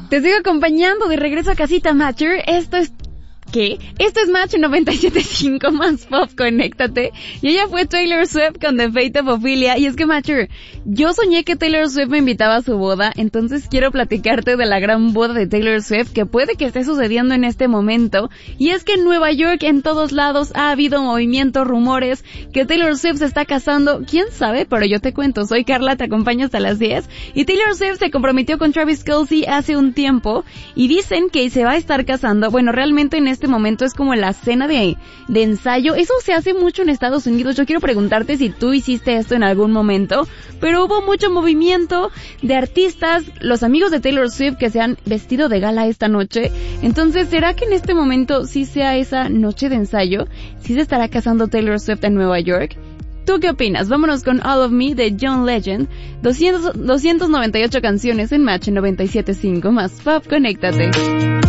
Te sigo acompañando de regreso a casita, Matcher. ¿Qué? Esto es Match 97.5 más pop, conéctate. Y ella fue Taylor Swift con The Fate of Ophelia. Y es que, Matcher, yo soñé que Taylor Swift me invitaba a su boda, entonces quiero platicarte de la gran boda de Taylor Swift que puede que esté sucediendo en este momento. Y es que en Nueva York, en todos lados, ha habido movimientos, rumores, que Taylor Swift se está casando. ¿Quién sabe? Pero yo te cuento, soy Carla, te acompaño hasta las 10. Y Taylor Swift se comprometió con Travis Kelce hace un tiempo, y dicen que se va a estar casando. Bueno, realmente en este momento es como la cena de ensayo. Eso se hace mucho en Estados Unidos. Yo quiero preguntarte si tú hiciste esto en algún momento, pero hubo mucho movimiento de artistas, los amigos de Taylor Swift que se han vestido de gala esta noche. Entonces, ¿será que en este momento sí sea esa noche de ensayo? ¿Sí se estará casando Taylor Swift en Nueva York? ¿Tú qué opinas? Vámonos con All of Me de John Legend. 298 canciones en Match 97.5 más pop, conéctate.